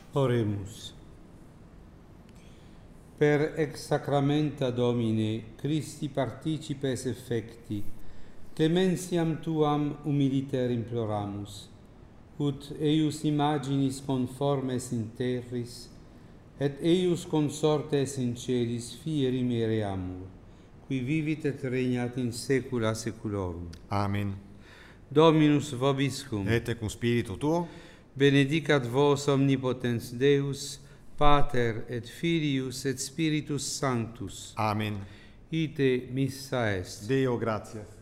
Oremus. Per ex sacramenta Domine, Christi participes effecti, clementiam tuam humiliter imploramus, ut eius imaginis conformes in terris, et eius consortes in celis fieri mereamur, qui vivit et regnat in saecula saeculorum. Amen. Dominus vobiscum. Et cum spiritu tuo, Benedicat vos omnipotens Deus, Pater et Filius et Spiritus Sanctus. Amen. Ite missa est. Deo gratias.